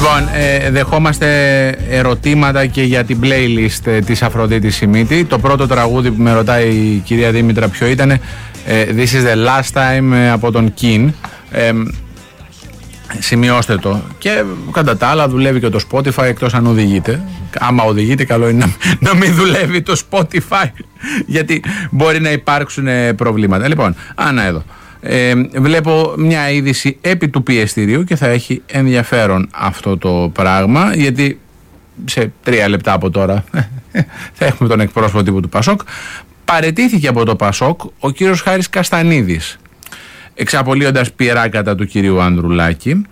Λοιπόν, δεχόμαστε ερωτήματα και για την playlist της Αφροδίτης Σιμίτη. Το πρώτο τραγούδι που με ρωτάει η κυρία Δήμητρα ποιο ήταν, This is the last time από τον Kin. Σημειώστε το. Και κατά τα άλλα δουλεύει και το Spotify, εκτός αν οδηγείτε. Άμα οδηγείτε, καλό είναι να μην δουλεύει το Spotify, γιατί μπορεί να υπάρξουν προβλήματα. Λοιπόν, Άννα εδώ. Βλέπω μια είδηση επί του πιεστηρίου και θα έχει ενδιαφέρον αυτό το πράγμα, γιατί σε 3 λεπτά από τώρα θα έχουμε τον εκπρόσωπο τύπου του Πασόκ. Παραιτήθηκε από το Πασόκ ο κύριος Χάρης Καστανίδης, εξαπολύοντας πειράκατα του κυρίου Ανδρουλάκη.